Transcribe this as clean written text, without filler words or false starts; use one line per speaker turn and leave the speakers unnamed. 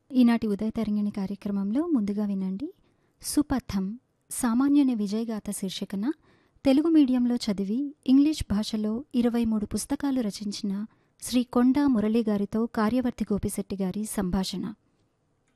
ఈనాటి ఉదయ తరంగిణి కార్యక్రమంలో ముందుగా వినండి సుపథం సామాన్యుని విజయగాథ శీర్షికన తెలుగు మీడియంలో చదివి ఇంగ్లీష్ భాషలో 23 పుస్తకాలు రచించిన శ్రీ కొండా మురళీ గారితో కార్యవర్తి గోపిశెట్టి గారి సంభాషణ.